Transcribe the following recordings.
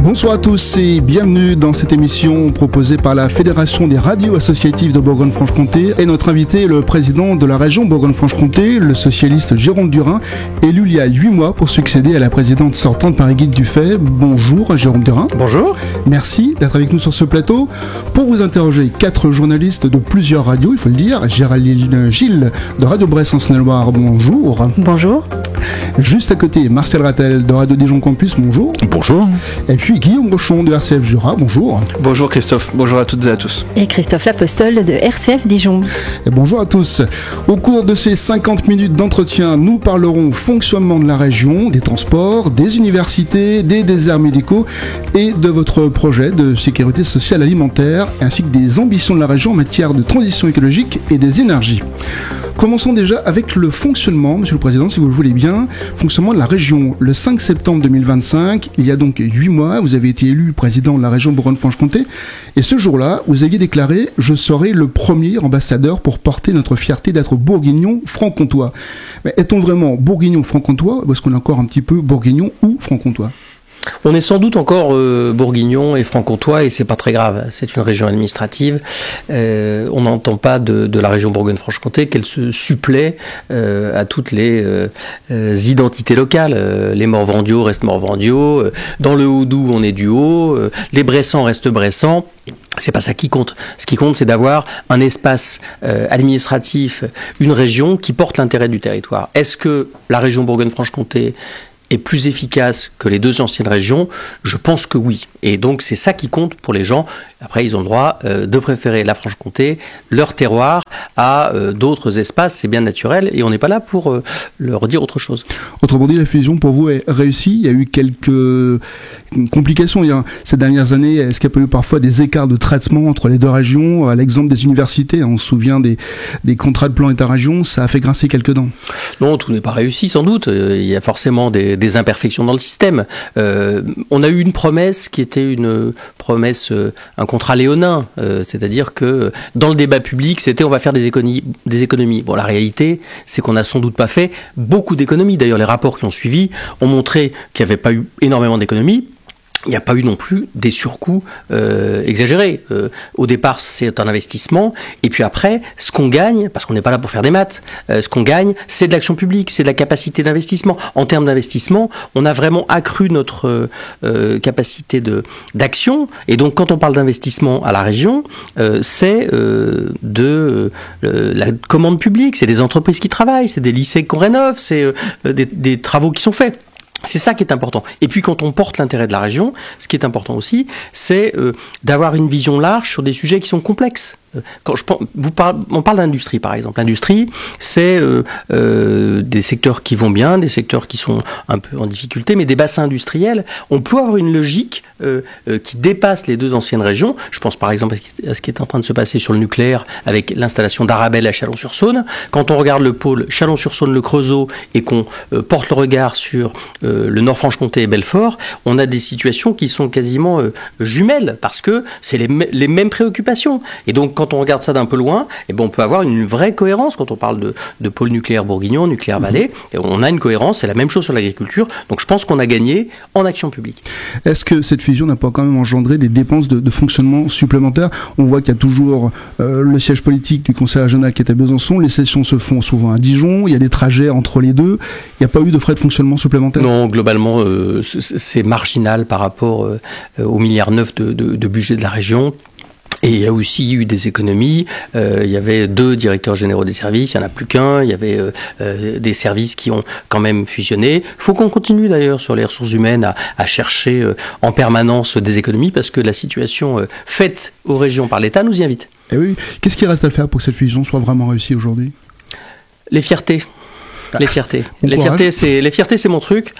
Bonsoir à tous et bienvenue dans cette émission proposée par la Fédération des radios associatives de Bourgogne-Franche-Comté. Et notre invité est le président de la région Bourgogne-Franche-Comté, le socialiste Jérôme Durin, élu il y a 8 mois pour succéder à la présidente sortante Marie-Guilde Dufay. Bonjour Jérôme Durin. Bonjour. Merci d'être avec nous sur ce plateau. Pour vous interroger, 4 journalistes de plusieurs radios, il faut le dire. Géraldine Gilles de Radio Brest en Saône-et-Loire, bonjour. Bonjour. Juste à côté, Martial Rattel de Radio Dijon Campus, bonjour. Bonjour. Et puis Guillaume Rochon de RCF Jura, bonjour. Bonjour Christophe, bonjour à toutes et à tous. Et Christophe Lapostole de RCF Dijon. Et bonjour à tous. Au cours de ces 50 minutes d'entretien, nous parlerons fonctionnement de la région, des transports, des universités, des déserts médicaux et de votre projet de sécurité sociale alimentaire, ainsi que des ambitions de la région en matière de transition écologique et des énergies. Commençons déjà avec le fonctionnement, Monsieur le Président, si vous le voulez bien, fonctionnement de la région. Le 5 septembre 2025, il y a donc 8 mois, vous avez été élu président de la région Bourgogne-Franche-Comté. Et ce jour-là, vous aviez déclaré « Je serai le premier ambassadeur pour porter notre fierté d'être bourguignon franc-comtois ». Mais est-on vraiment bourguignon franc-comtois ou est-ce qu'on est encore un petit peu bourguignon ou franc-comtois ? On est sans doute encore bourguignon et franc-comtois et c'est pas très grave. C'est une région administrative. On n'entend pas de la région Bourgogne-Franche-Comté qu'elle se supplée à toutes les identités locales. Les Morvandiaux restent Morvandiaux. Dans le Haut-Doubs, on est du Haut. Les Bressans restent Bressans. C'est pas ça qui compte. Ce qui compte, c'est d'avoir un espace administratif, une région qui porte l'intérêt du territoire. Est-ce que la région Bourgogne-Franche-Comté est plus efficace que les deux anciennes régions? Je pense que oui. Et donc c'est ça qui compte pour les gens. Après, ils ont le droit de préférer la Franche-Comté, leur terroir, à d'autres espaces. C'est bien naturel et on n'est pas là pour leur dire autre chose. Autrement dit, la fusion pour vous est réussie. Il y a eu quelques complications ces dernières années. Est-ce qu'il y a pas eu parfois des écarts de traitement entre les deux régions? À l'exemple des universités, on se souvient des contrats de plan État-région, ça a fait grincer quelques dents. Non, tout n'est pas réussi sans doute. Il y a forcément des imperfections dans le système. On a eu une promesse qui était une promesse, un contrat léonin, c'est-à-dire que dans le débat public, c'était on va faire des économies. Bon, la réalité, c'est qu'on n'a sans doute pas fait beaucoup d'économies. D'ailleurs, les rapports qui ont suivi ont montré qu'il n'y avait pas eu énormément d'économies. Il n'y a pas eu non plus des surcoûts exagérés. Au départ, c'est un investissement. Et puis après, ce qu'on gagne, parce qu'on n'est pas là pour faire des maths, ce qu'on gagne, c'est de l'action publique, c'est de la capacité d'investissement. En termes d'investissement, on a vraiment accru notre capacité d'action. Et donc, quand on parle d'investissement à la région, c'est de la commande publique, c'est des entreprises qui travaillent, c'est des lycées qu'on rénove, c'est des travaux qui sont faits. C'est ça qui est important. Et puis quand on porte l'intérêt de la région, ce qui est important aussi, c'est d'avoir une vision large sur des sujets qui sont complexes. Quand on parle d'industrie par exemple. L'industrie, c'est des secteurs qui vont bien, des secteurs qui sont un peu en difficulté, mais des bassins industriels. On peut avoir une logique qui dépasse les deux anciennes régions. Je pense par exemple à ce qui est en train de se passer sur le nucléaire avec l'installation d'Arabelle à Chalon-sur-Saône. Quand on regarde le pôle Chalon-sur-Saône, le Creusot, et qu'on porte le regard sur le Nord-Franche-Comté et Belfort, on a des situations qui sont quasiment jumelles parce que c'est les mêmes préoccupations. Et donc quand on regarde ça d'un peu loin, eh ben on peut avoir une vraie cohérence quand on parle de pôle nucléaire bourguignon, nucléaire Valais. Et on a une cohérence, c'est la même chose sur l'agriculture. Donc je pense qu'on a gagné en action publique. Est-ce que cette fusion n'a pas quand même engendré des dépenses de fonctionnement supplémentaires? On voit qu'il y a toujours le siège politique du conseil régional qui est à Besançon, les sessions se font souvent à Dijon, il y a des trajets entre les deux. Il n'y a pas eu de frais de fonctionnement supplémentaires? Non, globalement, c'est marginal par rapport au 1,9 milliard de budget de la région. Et il y a aussi eu des économies. Il y avait 2 directeurs généraux des services, il n'y en a plus qu'un. Il y avait des services qui ont quand même fusionné. Il faut qu'on continue d'ailleurs sur les ressources humaines à chercher en permanence des économies parce que la situation faite aux régions par l'État nous y invite. Et oui. Qu'est-ce qui reste à faire pour que cette fusion soit vraiment réussie aujourd'hui? Les fiertés. Les fiertés. Les fiertés, c'est mon truc.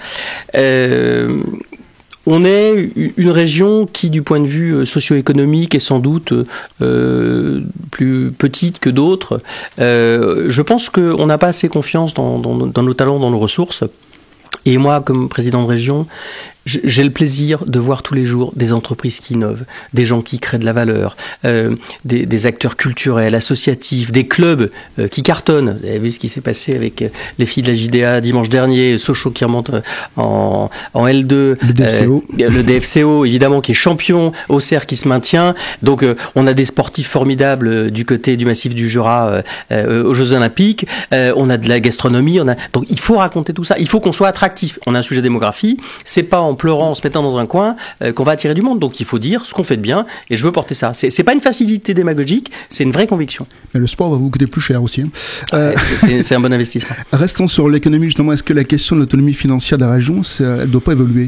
On est une région qui, du point de vue socio-économique, est sans doute plus petite que d'autres. Je pense qu'on n'a pas assez confiance dans nos talents, dans nos ressources. Et moi, comme président de région, J'ai le plaisir de voir tous les jours des entreprises qui innovent, des gens qui créent de la valeur, des acteurs culturels, associatifs, des clubs qui cartonnent. Vous avez vu ce qui s'est passé avec les filles de la JDA dimanche dernier, Sochaux qui remonte en L2, le DFCO. Le DFCO évidemment qui est champion, Auxerre qui se maintient. Donc on a des sportifs formidables du côté du massif du Jura aux Jeux Olympiques. On a de la gastronomie. Donc il faut raconter tout ça. Il faut qu'on soit attractif. On a un sujet démographie. C'est pas en pleurant, en se mettant dans un coin, qu'on va attirer du monde. Donc il faut dire ce qu'on fait de bien, et je veux porter ça. C'est pas une facilité démagogique, c'est une vraie conviction. Mais le sport va vous coûter plus cher aussi. C'est un bon investissement. Restons sur l'économie justement. Est-ce que la question de l'autonomie financière des régions, elle ne doit pas évoluer?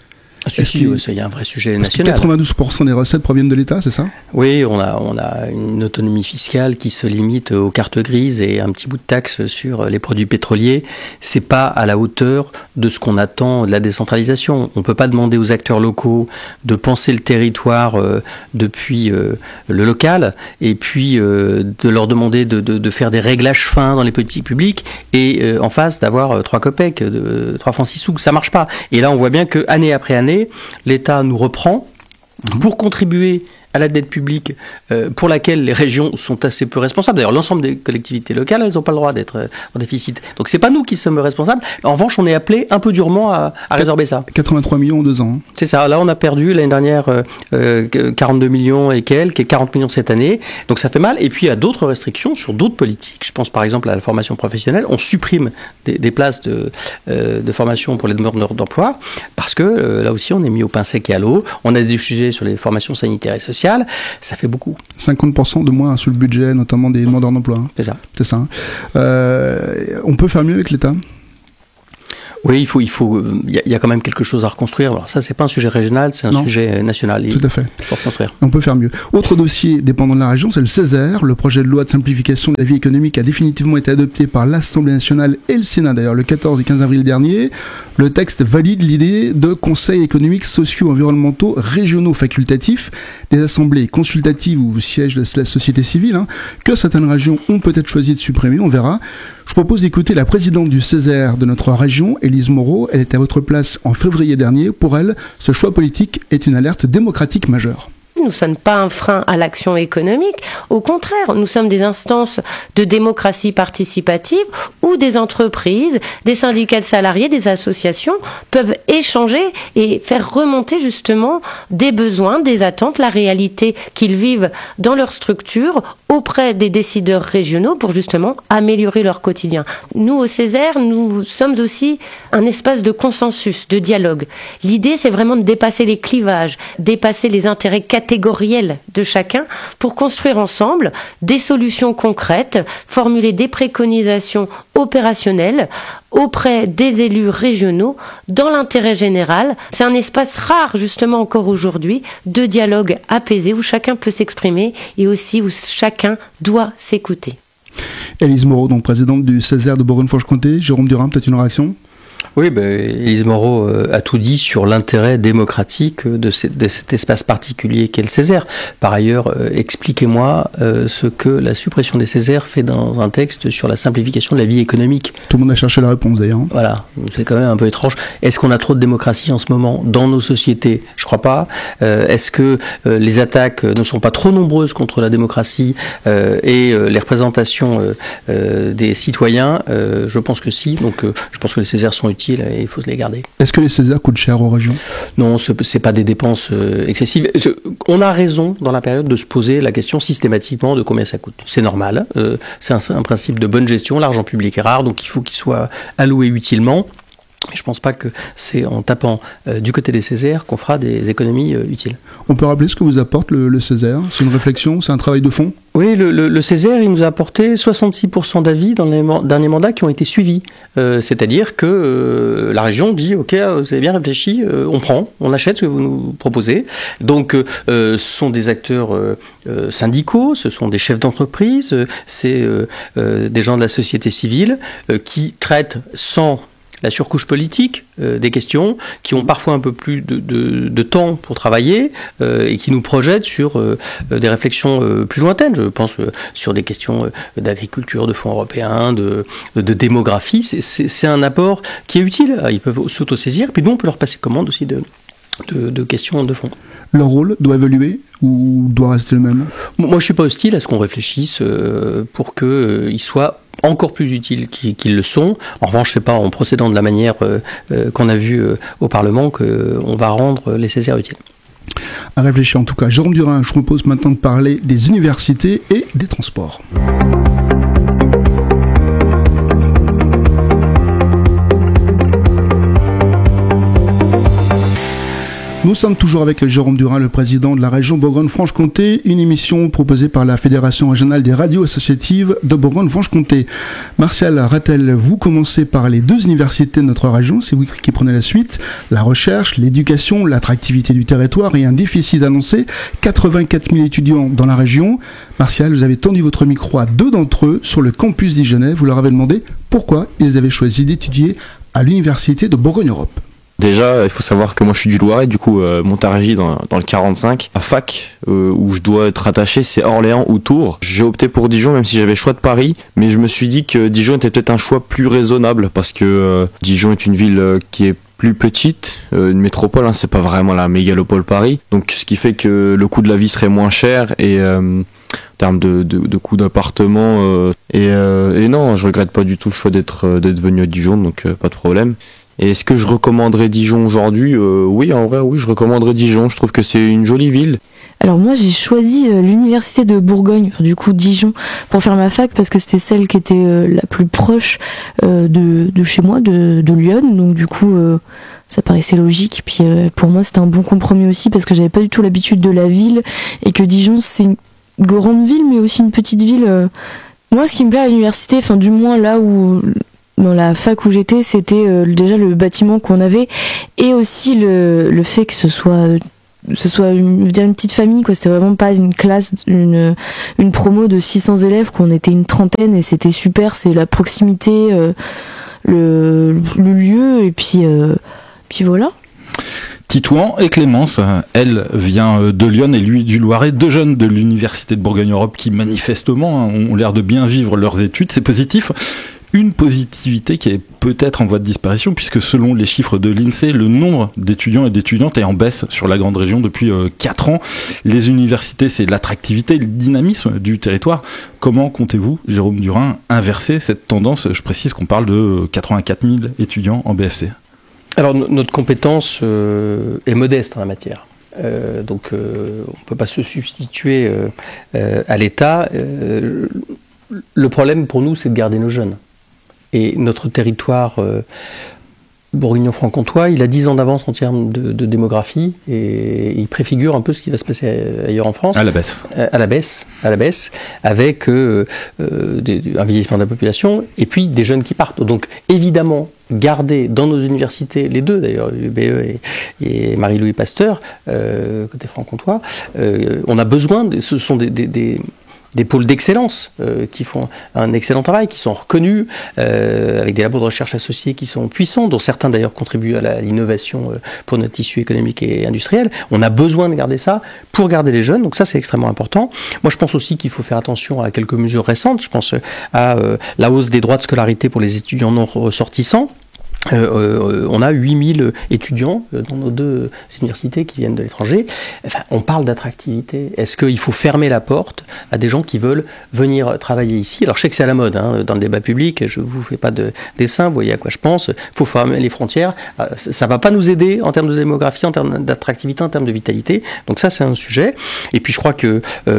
Il y a un vrai sujet national. 92% des recettes proviennent de l'État, c'est ça? Oui, on a une autonomie fiscale qui se limite aux cartes grises et un petit bout de taxe sur les produits pétroliers. C'est pas à la hauteur de ce qu'on attend de la décentralisation. On peut pas demander aux acteurs locaux de penser le territoire depuis le local, et puis de leur demander de faire des réglages fins dans les politiques publiques, et en face d'avoir 3 copecs, 3 francs 6 sous. Ça marche pas. Et là, on voit bien que année après année, l'État nous reprend pour contribuer à la dette publique pour laquelle les régions sont assez peu responsables. D'ailleurs, l'ensemble des collectivités locales, elles n'ont pas le droit d'être en déficit. Donc, c'est pas nous qui sommes responsables. En revanche, on est appelé un peu durement à résorber ça. 83 millions en 2 ans. C'est ça. Là, on a perdu l'année dernière 42 millions et quelques, et 40 millions cette année. Donc, ça fait mal. Et puis, il y a d'autres restrictions sur d'autres politiques. Je pense par exemple à la formation professionnelle. On supprime des places de formation pour les demandeurs d'emploi parce que là aussi, on est mis au pain sec et à l'eau. On a des sujets sur les formations sanitaires et sociales. Ça fait beaucoup. 50% de moins sur le budget, notamment des demandeurs d'emploi. C'est ça. C'est ça. On peut faire mieux avec l'État? Oui, il y a quand même quelque chose à reconstruire. Alors ça, c'est pas un sujet régional, c'est un sujet national. Tout à fait. Il faut reconstruire. On peut faire mieux. Autre dossier dépendant de la région, c'est le Ceser. Le projet de loi de simplification de la vie économique a définitivement été adopté par l'Assemblée nationale et le Sénat, d'ailleurs, le 14 et 15 avril dernier. Le texte valide l'idée de conseils économiques, sociaux, environnementaux, régionaux facultatifs, des assemblées consultatives où siège la société civile, que certaines régions ont peut-être choisi de supprimer, on verra. Je propose d'écouter la présidente du Ceser de notre région, Élise Moreau. Elle était à votre place en février dernier. Pour elle, ce choix politique est une alerte démocratique majeure. Nous ne sommes pas un frein à l'action économique. Au contraire, nous sommes des instances de démocratie participative où des entreprises, des syndicats de salariés, des associations peuvent échanger et faire remonter justement des besoins, des attentes, la réalité qu'ils vivent dans leur structure auprès des décideurs régionaux pour justement améliorer leur quotidien. Nous, au Ceser, nous sommes aussi un espace de consensus, de dialogue. L'idée, c'est vraiment de dépasser les clivages, dépasser les intérêts catégoriels de chacun pour construire ensemble des solutions concrètes, formuler des préconisations opérationnelles auprès des élus régionaux dans l'intérêt général. C'est un espace rare justement encore aujourd'hui de dialogue apaisé où chacun peut s'exprimer et aussi où chacun doit s'écouter. Élise Moreau, donc présidente du Ceser de Bourgogne-Franche-Comté. Jérôme Durin, peut-être une réaction? Oui, Élise Moreau a tout dit sur l'intérêt démocratique de cet espace particulier qu'est le Ceser. Par ailleurs, expliquez-moi ce que la suppression des Ceser fait dans un texte sur la simplification de la vie économique. Tout le monde a cherché la réponse d'ailleurs. Voilà, c'est quand même un peu étrange. Est-ce qu'on a trop de démocratie en ce moment dans nos sociétés? Je crois pas. Est-ce que les attaques ne sont pas trop nombreuses contre la démocratie et les représentations des citoyens? Je pense que si. Donc je pense que les Ceser sont utiles et il faut se les garder. Est-ce que les Ceser coûtent cher aux régions? Non, c'est pas des dépenses excessives. On a raison dans la période de se poser la question systématiquement de combien ça coûte. C'est normal. C'est un principe de bonne gestion. L'argent public est rare, donc il faut qu'il soit alloué utilement. Je ne pense pas que c'est en tapant du côté des Ceser qu'on fera des économies utiles. On peut rappeler ce que vous apporte le Ceser? C'est une réflexion? C'est un travail de fond? Oui, le Ceser, il nous a apporté 66% d'avis dans les derniers mandats qui ont été suivis. C'est-à-dire que la région dit « Ok, vous avez bien réfléchi, on prend, on achète ce que vous nous proposez ». Donc, ce sont des acteurs syndicaux, ce sont des chefs d'entreprise, c'est des gens de la société civile qui traitent sans la surcouche politique des questions, qui ont parfois un peu plus de temps pour travailler et qui nous projettent sur des réflexions plus lointaines. Je pense sur des questions d'agriculture, de fonds européens, de démographie. C'est un apport qui est utile. Ils peuvent s'autosaisir, puis nous on peut leur passer commande aussi de questions de fond. Leur rôle doit évoluer ou doit rester le même ? Moi je ne suis pas hostile à ce qu'on réfléchisse pour qu'ils soient encore plus utiles qu'ils le sont. En revanche, c'est pas en procédant de la manière qu'on a vu au Parlement qu'on va rendre les Césaires utiles. À réfléchir en tout cas. Jérôme Durin, je vous propose maintenant de parler des universités et des transports. Nous sommes toujours avec Jérôme Durin, le président de la région Bourgogne-Franche-Comté, une émission proposée par la Fédération régionale des radios associatives de Bourgogne-Franche-Comté. Martial Rattel, vous commencez par les 2 universités de notre région, c'est vous qui prenez la suite, la recherche, l'éducation, l'attractivité du territoire et un déficit annoncé, 84 000 étudiants dans la région. Martial, vous avez tendu votre micro à 2 d'entre eux sur le campus d'Igenay, vous leur avez demandé pourquoi ils avaient choisi d'étudier à l'université de Bourgogne-Europe. Déjà, il faut savoir que moi je suis du Loiret, du coup Montargis dans le 45. La fac où je dois être attaché, c'est Orléans ou Tours. J'ai opté pour Dijon, même si j'avais le choix de Paris, mais je me suis dit que Dijon était peut-être un choix plus raisonnable parce que Dijon est une ville qui est plus petite, une métropole, c'est pas vraiment la mégalopole Paris, donc ce qui fait que le coût de la vie serait moins cher et en termes de coût d'appartement et non, je regrette pas du tout le choix d'être venu à Dijon, donc pas de problème. Et est-ce que je recommanderais Dijon aujourd'hui ? Oui, en vrai, oui, je recommanderais Dijon. Je trouve que c'est une jolie ville. Alors moi, j'ai choisi l'université de Bourgogne, du coup Dijon, pour faire ma fac parce que c'était celle qui était la plus proche de chez moi, de Lyon. Donc du coup, ça paraissait logique. Puis pour moi, c'était un bon compromis aussi parce que j'avais pas du tout l'habitude de la ville et que Dijon, c'est une grande ville, mais aussi une petite ville. Moi, ce qui me plaît à l'université, enfin du moins là où... Dans la fac où j'étais, c'était déjà le bâtiment qu'on avait et aussi le fait que ce soit une petite famille, quoi. C'était vraiment pas une classe, une promo de 600 élèves, qu'on était une trentaine et c'était super. C'est la proximité, le lieu et puis voilà. Titouan et Clémence, elle vient de Lyon et lui du Loiret, 2 jeunes de l'université de Bourgogne-Europe qui manifestement ont l'air de bien vivre leurs études, c'est positif. Une positivité qui est peut-être en voie de disparition puisque selon les chiffres de l'INSEE, le nombre d'étudiants et d'étudiantes est en baisse sur la grande région depuis 4 ans. Les universités, c'est l'attractivité et le dynamisme du territoire. Comment comptez-vous, Jérôme Durin, inverser cette tendance ? Je précise qu'on parle de 84 000 étudiants en BFC. Alors notre compétence est modeste en la matière. Donc on ne peut pas se substituer à l'État. Le problème pour nous, c'est de garder nos jeunes. Et notre territoire bourguignon-franc-comtois, il a 10 ans d'avance en termes de démographie et il préfigure un peu ce qui va se passer ailleurs en France. À la baisse. À la baisse, avec un vieillissement de la population et puis des jeunes qui partent. Donc évidemment, garder dans nos universités, les 2 d'ailleurs, UBE et Marie-Louis Pasteur, côté franc-comtois, on a besoin, ce sont des pôles d'excellence qui font un excellent travail, qui sont reconnus, avec des labos de recherche associés qui sont puissants, dont certains d'ailleurs contribuent à l'innovation pour notre tissu économique et industriel. On a besoin de garder ça pour garder les jeunes, donc ça c'est extrêmement important. Moi je pense aussi qu'il faut faire attention à quelques mesures récentes, je pense à la hausse des droits de scolarité pour les étudiants non ressortissants. On a 8000 étudiants dans nos 2 universités qui viennent de l'étranger. Enfin, on parle d'attractivité. Est-ce qu'il faut fermer la porte à des gens qui veulent venir travailler ici ? Alors je sais que c'est à la mode, dans le débat public, je ne vous fais pas de dessin, vous voyez à quoi je pense. Il faut fermer les frontières. Ça ne va pas nous aider en termes de démographie, en termes d'attractivité, en termes de vitalité. Donc ça, c'est un sujet. Et puis je crois que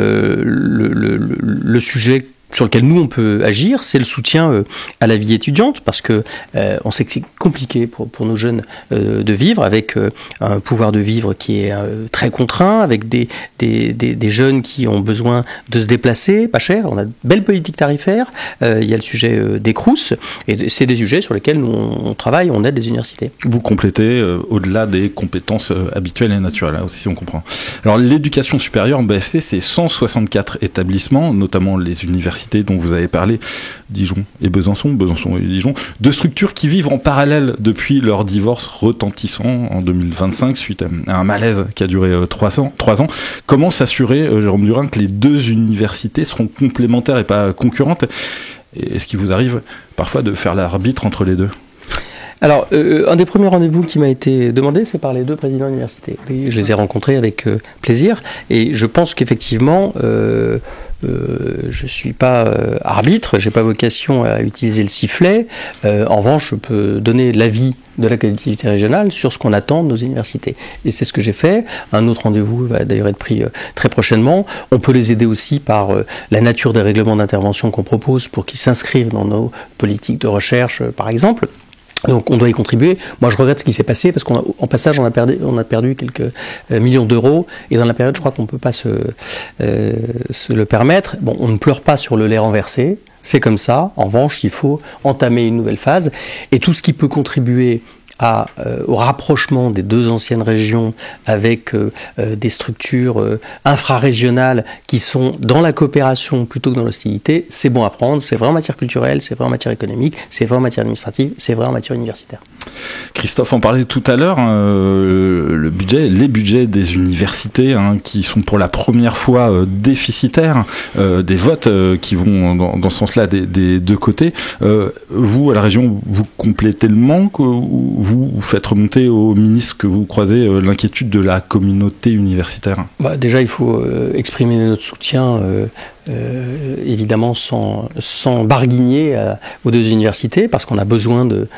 le sujet sur lequel nous on peut agir, c'est le soutien à la vie étudiante, parce que on sait que c'est compliqué pour nos jeunes de vivre, avec un pouvoir de vivre qui est très contraint, avec des jeunes qui ont besoin de se déplacer, pas cher. On a de belles politiques tarifaires, il y a le sujet des Crous, et c'est des sujets sur lesquels nous on travaille, on aide les universités. Vous complétez au-delà des compétences habituelles et naturelles, là, si on comprend. Alors l'éducation supérieure en BFC, c'est 164 établissements, notamment les universités universités dont vous avez parlé, Dijon et Besançon et Dijon, deux structures qui vivent en parallèle depuis leur divorce retentissant en 2025 suite à un malaise qui a duré 3 ans. Comment s'assurer, Jérôme Durin, que les deux universités seront complémentaires et pas concurrentes? Et est-ce qu'il vous arrive parfois de faire l'arbitre entre les deux? Alors, un des premiers rendez-vous qui m'a été demandé, c'est par les deux présidents d'université. Je les ai rencontrés avec plaisir, et je pense qu'effectivement, je ne suis pas arbitre, je n'ai pas vocation à utiliser le sifflet. En revanche, je peux donner l'avis de la collectivité régionale sur ce qu'on attend de nos universités. Et c'est ce que j'ai fait. Un autre rendez-vous va d'ailleurs être pris très prochainement. On peut les aider aussi par la nature des règlements d'intervention qu'on propose pour qu'ils s'inscrivent dans nos politiques de recherche, par exemple. Donc on doit y contribuer. Moi je regrette ce qui s'est passé parce qu'en passage on a perdu quelques millions d'euros, et dans la période je crois qu'on ne peut pas se le permettre. Bon, on ne pleure pas sur le lait renversé, c'est comme ça. En revanche, il faut entamer une nouvelle phase, et tout ce qui peut contribuer au rapprochement des deux anciennes régions avec des structures infrarégionales qui sont dans la coopération plutôt que dans l'hostilité, c'est bon à prendre. C'est vrai en matière culturelle, c'est vrai en matière économique, c'est vrai en matière administrative, c'est vrai en matière universitaire. Christophe en parlait tout à l'heure, les budgets des universités qui sont pour la première fois déficitaires, des votes qui vont dans ce sens-là des deux côtés. Vous, à la région, vous complétez le manque, ou vous faites remonter au ministre que vous croisez l'inquiétude de la communauté universitaire? Déjà, il faut exprimer notre soutien, évidemment sans barguigner aux deux universités, parce qu'on a besoin de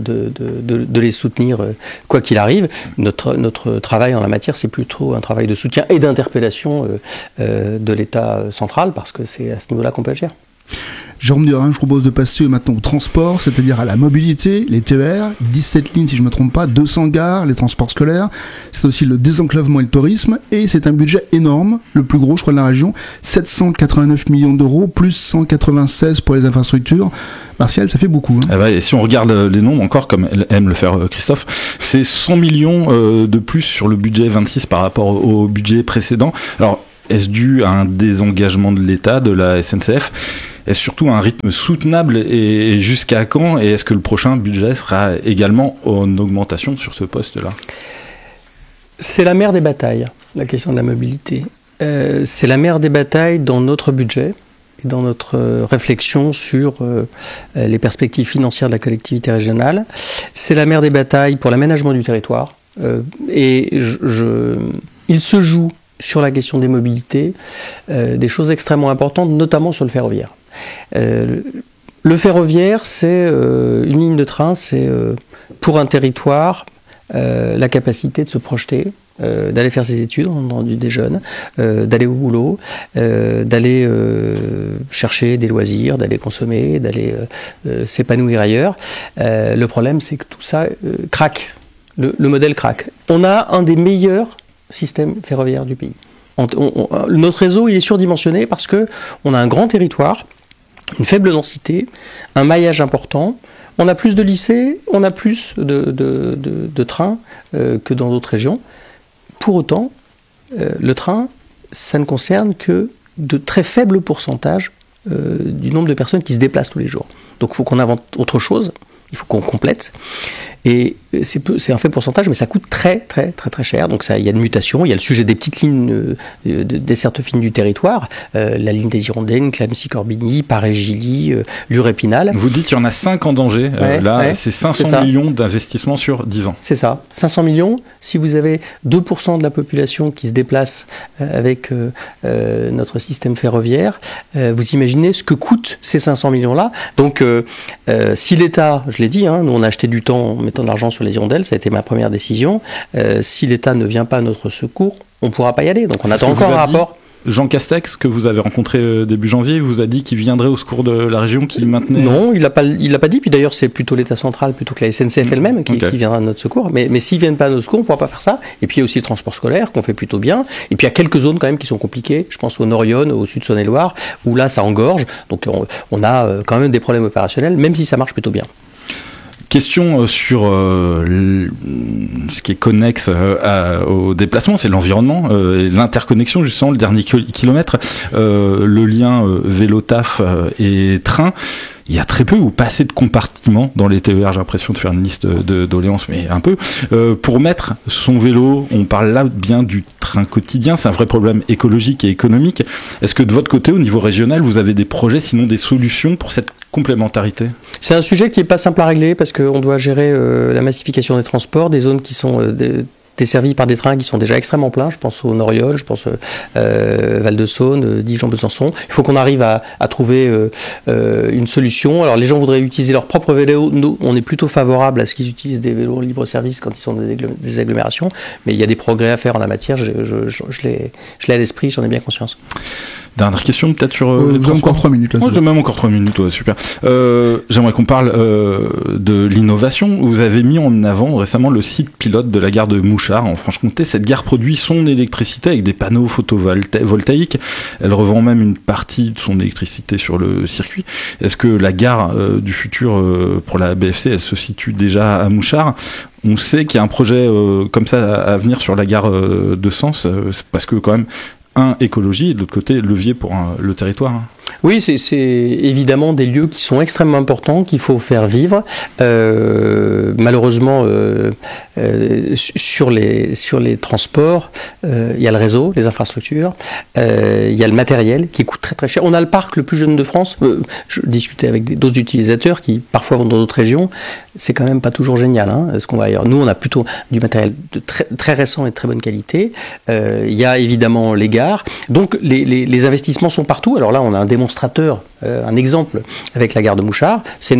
les soutenir quoi qu'il arrive. Notre travail en la matière, c'est plutôt un travail de soutien et d'interpellation de l'État central, parce que c'est à ce niveau-là qu'on peut agir. Jérôme Durin, je propose de passer maintenant au transport, c'est-à-dire à la mobilité, les TER, 17 lignes si je ne me trompe pas, 200 gares, les transports scolaires, c'est aussi le désenclavement et le tourisme, et c'est un budget énorme, le plus gros je crois de la région, 789 millions d'euros, plus 196 pour les infrastructures. Martial, ça fait beaucoup. Et si on regarde les nombres encore, comme aime le faire Christophe, c'est 100 millions de plus sur le budget 26 par rapport au budget précédent. Alors, est-ce dû à un désengagement de l'État, de la SNCF ? Est-ce surtout un rythme soutenable, et jusqu'à quand ? Et est-ce que le prochain budget sera également en augmentation sur ce poste-là ? C'est la mère des batailles, la question de la mobilité. C'est la mère des batailles dans notre budget et dans notre réflexion sur les perspectives financières de la collectivité régionale. C'est la mère des batailles pour l'aménagement du territoire. Il se joue sur la question des mobilités des choses extrêmement importantes, notamment sur le ferroviaire. Le ferroviaire, c'est une ligne de train, c'est pour un territoire la capacité de se projeter, d'aller faire ses études, on a entendu des jeunes, d'aller au boulot, d'aller chercher des loisirs, d'aller consommer, d'aller s'épanouir ailleurs. Le problème, c'est que tout ça craque. Le modèle craque. On a un des meilleurs systèmes ferroviaires du pays. Notre réseau, il est surdimensionné parce que on a un grand territoire, une faible densité, un maillage important. On a plus de lycées, on a plus de trains que dans d'autres régions. Pour autant, le train, ça ne concerne que de très faibles pourcentages du nombre de personnes qui se déplacent tous les jours. Donc il faut qu'on invente autre chose, il faut qu'on complète. Et c'est un faible pourcentage, mais ça coûte très très très très cher. Donc il y a une mutation, il y a le sujet des petites lignes dessertes fines du territoire, la ligne des Hirondelles, Clamecy-Corbigny, Paris-Gilly, Lure-Épinal. Vous dites qu'il y en a 5 en danger, c'est 500 millions d'investissements sur 10 ans. C'est ça, 500 millions, si vous avez 2% de la population qui se déplace avec notre système ferroviaire, vous imaginez ce que coûtent ces 500 millions-là. Donc si l'État, je l'ai dit, nous on a acheté du temps en mettant de l'argent sur les hirondelles, ça a été ma première décision. Si l'État ne vient pas à notre secours, on ne pourra pas y aller. Donc on attend encore un rapport. Jean Castex, que vous avez rencontré début janvier, vous a dit qu'il viendrait au secours de la région, qu'il maintenait... Non, il l'a pas dit. Puis d'ailleurs, c'est plutôt l'État central, plutôt que la SNCF elle-même, qui viendra à notre secours. Mais s'ils ne viennent pas à notre secours, on ne pourra pas faire ça. Et puis il y a aussi le transport scolaire, qu'on fait plutôt bien. Et puis il y a quelques zones quand même qui sont compliquées. Je pense au Nord-Yonne, au sud de Saône-et-Loire, où là, ça engorge. Donc on a quand même des problèmes opérationnels, même si ça marche plutôt bien. Question sur ce qui est connexe au déplacement, c'est l'environnement et l'interconnexion, justement, le dernier kilomètre, le lien vélo-taf et train. Il y a très peu ou pas assez de compartiments dans les TER, j'ai l'impression de faire une liste de doléances, mais un peu. Pour mettre son vélo, on parle là bien du train quotidien, c'est un vrai problème écologique et économique. Est-ce que de votre côté, au niveau régional, vous avez des projets, sinon des solutions pour cette complémentarité ? C'est un sujet qui n'est pas simple à régler parce qu'on doit gérer la massification des transports, des zones qui sont desservies par des trains qui sont déjà extrêmement pleins. Je pense au Nord-Yonne, je pense Val-de-Saône, Dijon, Besançon. Il faut qu'on arrive à trouver une solution. Alors les gens voudraient utiliser leur propre vélo. Nous, on est plutôt favorable à ce qu'ils utilisent des vélos libre-service quand ils sont dans des agglomérations. Mais il y a des progrès à faire en la matière. Je l'ai à l'esprit, j'en ai bien conscience. Dernière question peut-être sur les transports. Encore 3 minutes. Là, j'ai même encore 3 minutes, ouais, super. J'aimerais qu'on parle de l'innovation. Vous avez mis en avant récemment le site pilote de la gare de Mouchard en Franche-Comté. Cette gare produit son électricité avec des panneaux photovoltaïques. Elle revend même une partie de son électricité sur le circuit. Est-ce que la gare du futur pour la BFC, elle se situe déjà à Mouchard ? On sait qu'il y a un projet comme ça à venir sur la gare de Sens, parce que quand même, écologie et de l'autre côté levier pour le territoire. Oui, c'est évidemment des lieux qui sont extrêmement importants, qu'il faut faire vivre. Malheureusement, sur les transports, il y a le réseau, les infrastructures, il y a le matériel qui coûte très très cher. On a le parc le plus jeune de France. Je discutais avec d'autres utilisateurs qui parfois vont dans d'autres régions. C'est quand même pas toujours génial, ce qu'on va ailleurs. Nous, on a plutôt du matériel de très, très récent et de très bonne qualité. Il y a évidemment les gares. Donc les investissements sont partout. Alors là, on a un démonstrateur, un exemple avec la gare de Mouchard. C'est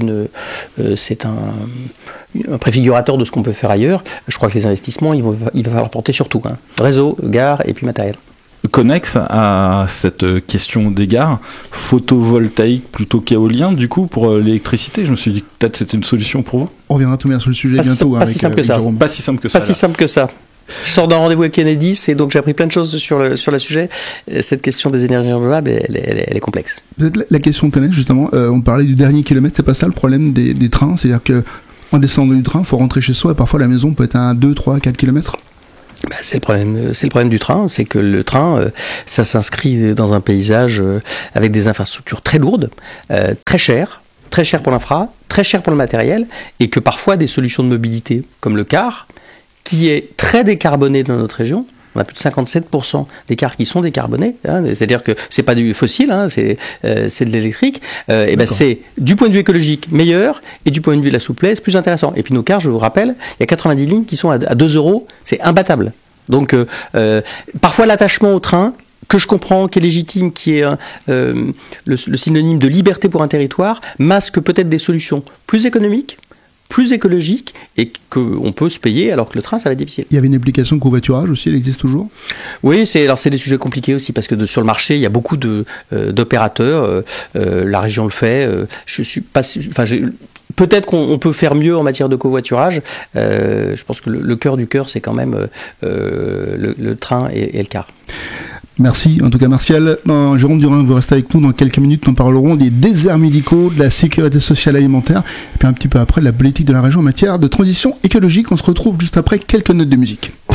un préfigurateur de ce qu'on peut faire ailleurs. Je crois que les investissements, il va falloir porter sur tout. Réseau, gare et puis matériel. Connexe à cette question des gares, photovoltaïque plutôt qu'éolien, du coup, pour l'électricité, je me suis dit que peut-être c'était une solution pour vous. On reviendra tout bien sur le sujet bientôt. Pas si simple que ça. Pas si simple que ça. Pas si simple que ça. Je sors d'un rendez-vous avec Kennedy, et donc j'ai appris plein de choses sur le sujet. Cette question des énergies renouvelables, elle est complexe. La question de Connexe, justement, on parlait du dernier kilomètre, c'est pas ça le problème des trains, c'est-à-dire que en descendant du train, il faut rentrer chez soi et parfois la maison peut être à 2, 3, 4 kilomètres. C'est le problème du train, c'est que le train, ça s'inscrit dans un paysage avec des infrastructures très lourdes, très chères pour l'infra, très chères pour le matériel, et que parfois des solutions de mobilité, comme le car, qui est très décarboné dans notre région. On a plus de 57% des cars qui sont décarbonés, c'est-à-dire que c'est pas du fossile, c'est de l'électrique. C'est du point de vue écologique meilleur et du point de vue de la souplesse plus intéressant. Et puis nos cars, je vous rappelle, il y a 90 lignes qui sont à 2 €, c'est imbattable. Donc parfois l'attachement au train, que je comprends, qui est légitime, qui est le synonyme de liberté pour un territoire, masque peut-être des solutions plus économiques, plus écologique et qu'on peut se payer alors que le train, ça va être difficile. Il y avait une application de covoiturage aussi, elle existe toujours ? Oui, c'est des sujets compliqués aussi parce que sur le marché, il y a beaucoup d'opérateurs. La région le fait. Je suis pas, peut-être qu'on peut faire mieux en matière de covoiturage. Je pense que le cœur du cœur, c'est quand même le train et le car. Merci, en tout cas Martial. Jérôme Durin, vous restez avec nous dans quelques minutes. Nous parlerons des déserts médicaux, de la sécurité sociale alimentaire, et puis un petit peu après de la politique de la région en matière de transition écologique. On se retrouve juste après quelques notes de musique.